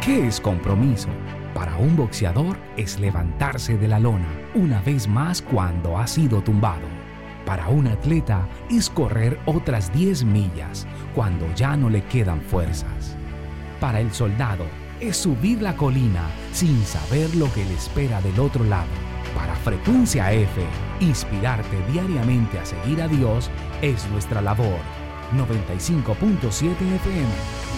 ¿Qué es compromiso? Para un boxeador es levantarse de la lona una vez más cuando ha sido tumbado. Para un atleta es correr otras 10 millas cuando ya no le quedan fuerzas. Para el soldado es subir la colina sin saber lo que le espera del otro lado. Para Frecuencia F, inspirarte diariamente a seguir a Dios es nuestra labor. 95.7 FM